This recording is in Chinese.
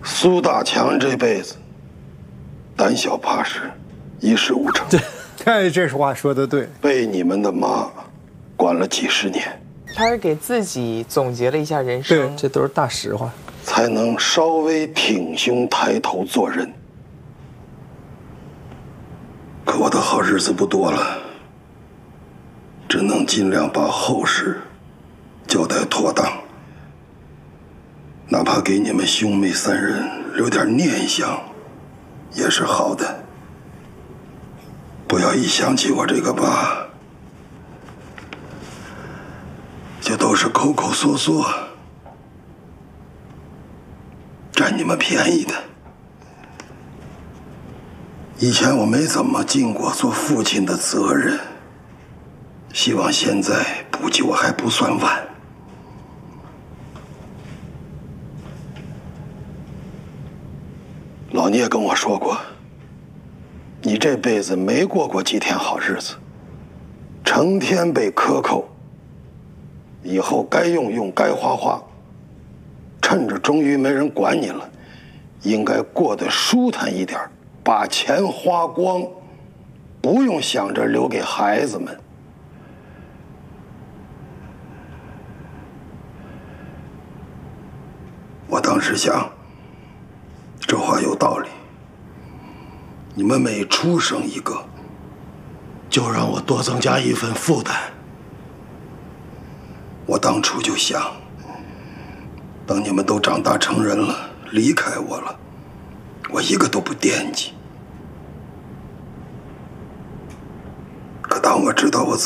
苏大强这辈子胆小怕事，一事无成。 对，这话说的对。 被你们的妈管了几十年， 他是给自己总结了一下人生， 这都是大实话， 才能稍微挺胸抬头做人。可我的好日子不多了，只能尽量把后事交代妥当，哪怕给你们兄妹三人留点念想，也是好的。不要一想起我这个爸，就都是口口嗦嗦，占你们便宜的。以前我没怎么尽过做父亲的责任，希望现在补救还不算晚。老聂跟我说过，你这辈子没过过几天好日子，成天被克扣，以后该用用，该花花，趁着终于没人管你了，应该过得舒坦一点，把钱花光，不用想着留给孩子们。我当时想，这话有道理。你们每出生一个，就让我多增加一份负担。我当初就想，等你们都长大成人了，离开我了，我一个都不惦记。可当我知道我